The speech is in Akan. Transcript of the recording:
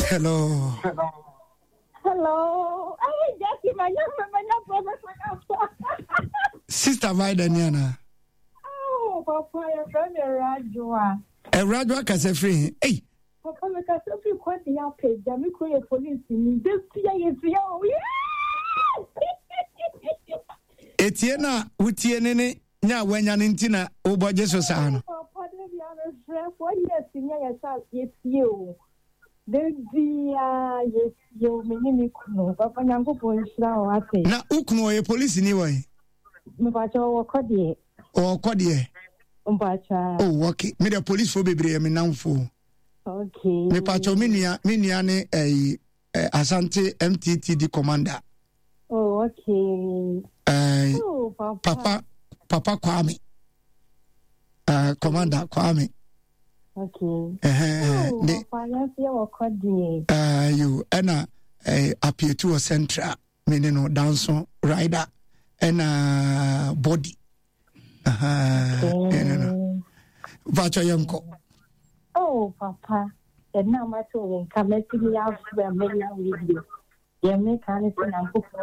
Hello. Hello. I just my brother. Sister Vidaniana. Oh, Papa, your friend Rajwa. Rajwa Casafri. Hey. Papa, because if you quite the outpage, then we create police in this year is yo. Etienne, Utienne, Nya, when Yanintina, Oba Jesus. Papa, be honest, for years, yes, you. Then yes, you mean Papa Yango Police now. I say. Now, Ukno, a police anyway. Mbacha or Cody. Or Cody. Mbacha. Oh, okay. Me the police for baby, I'm now for. Okay. Me pacho miniane a Asante MTTD commander. Oh, okay. Oh, Papa Kwame. Commander Kwame. Okay. You appear to a central, meaning dance rider and body. Vacha Yanko. Oh, Papa. And now my children come to me out where many are with you. You make anything